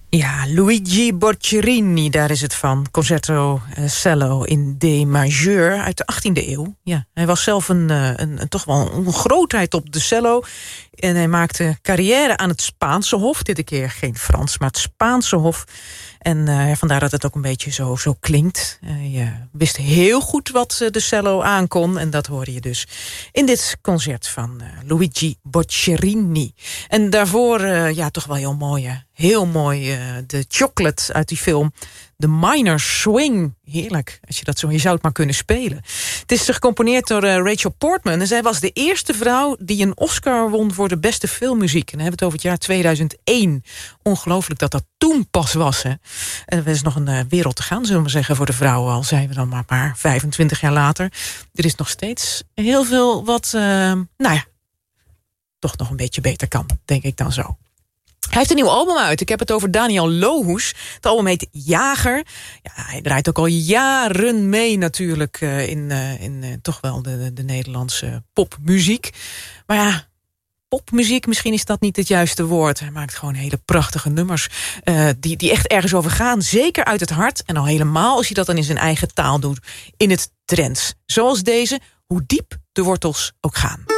Ja, Luigi Boccherini, daar is het van. Concerto cello in D majeur uit de 18e eeuw. Ja, hij was zelf toch wel een grootheid op de cello. En hij maakte carrière aan het Spaanse hof. Dit keer geen Frans, maar het Spaanse hof. En vandaar dat het ook een beetje zo klinkt. Je wist heel goed wat de cello aankon. En dat hoorde je dus in dit concert van Luigi Boccherini. En daarvoor, toch wel heel mooi, de Chocolate uit die film. De Minor Swing. Heerlijk, als je dat zo, je zou het maar kunnen spelen. Het is gecomponeerd door Rachel Portman. En zij was de eerste vrouw die een Oscar won voor de beste filmmuziek. En dan hebben we het over het jaar 2001. Ongelooflijk dat dat toen pas was. Hè? En er is nog een wereld te gaan, zullen we zeggen, voor de vrouwen. Al zijn we dan maar 25 jaar later. Er is nog steeds heel veel wat, toch nog een beetje beter kan, denk ik dan zo. Hij heeft een nieuw album uit. Ik heb het over Daniel Lohuus. Het album heet Jager. Ja, hij draait ook al jaren mee natuurlijk in toch wel de Nederlandse popmuziek. Maar ja, popmuziek, misschien is dat niet het juiste woord. Hij maakt gewoon hele prachtige nummers die echt ergens over gaan. Zeker uit het hart. En al helemaal als hij dat dan in zijn eigen taal doet. In het Drents. Zoals deze, hoe diep de wortels ook gaan.